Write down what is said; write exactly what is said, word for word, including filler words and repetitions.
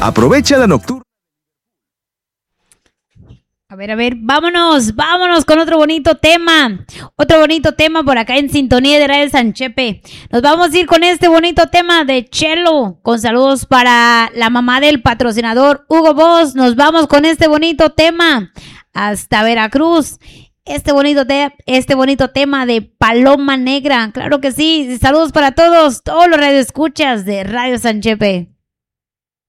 Aprovecha la nocturna. A ver, a ver, vámonos, vámonos con otro bonito tema. Otro bonito tema por acá en sintonía de Radio San Chepe. Nos vamos a ir con este bonito tema de Chelo. Con saludos para la mamá del patrocinador Hugo Boss. Nos vamos con este bonito tema hasta Veracruz. Este bonito, te- este bonito tema de Paloma Negra. Claro que sí. Saludos para todos, todos los radioescuchas de Radio San Chepe.